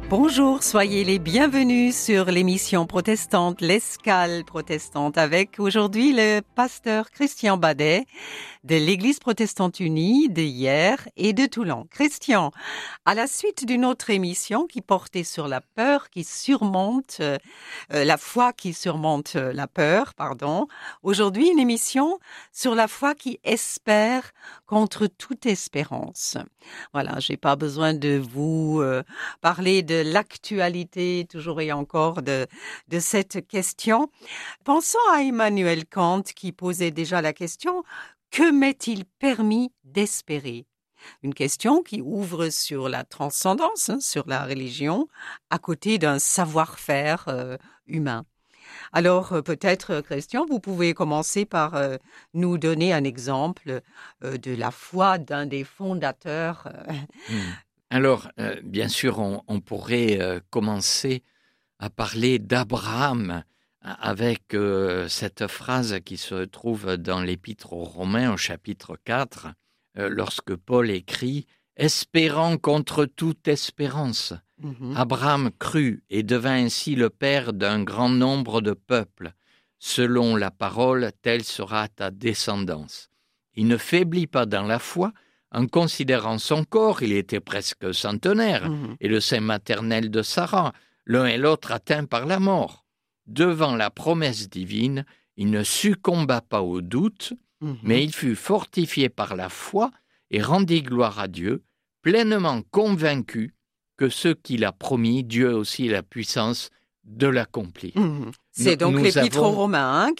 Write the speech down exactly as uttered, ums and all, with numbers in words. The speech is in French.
Bonjour, soyez les bienvenus sur l'émission protestante, l'Escale protestante, avec aujourd'hui le pasteur Christian Badet de l'Église protestante unie de Hyères et de Toulon. Christian, à la suite d'une autre émission qui portait sur la peur qui surmonte, euh, la foi qui surmonte la peur, pardon, aujourd'hui une émission sur la foi qui espère contre toute espérance. Voilà, j'ai pas besoin de vous euh, parler de l'actualité toujours et encore de, de cette question. Pensons à Emmanuel Kant qui posait déjà la question « Que m'est-il permis d'espérer ?» Une question qui ouvre sur la transcendance, hein, sur la religion, à côté d'un savoir-faire euh, humain. Alors euh, peut-être, Christian, vous pouvez commencer par euh, nous donner un exemple euh, de la foi d'un des fondateurs. Euh. Hmm. Alors, euh, bien sûr, on, on pourrait euh, commencer à parler d'Abraham avec euh, cette phrase qui se trouve dans l'Épître aux Romains au chapitre quatre, euh, lorsque Paul écrit « Espérant contre toute espérance ». Mm-hmm. Abraham crut et devint ainsi le père d'un grand nombre de peuples. Selon la parole, telle sera ta descendance. Il ne faiblit pas dans la foi. En considérant son corps, il était presque centenaire, Mm-hmm. et le sein maternel de Sarah, l'un et l'autre atteints par la mort. Devant la promesse divine, il ne succomba pas au doute, Mm-hmm. mais il fut fortifié par la foi et rendit gloire à Dieu, pleinement convaincu que ce qu'il a promis, Dieu a aussi la puissance de l'accomplir. Mmh. C'est Nous- donc nous l'Épître avons- aux Romains hein,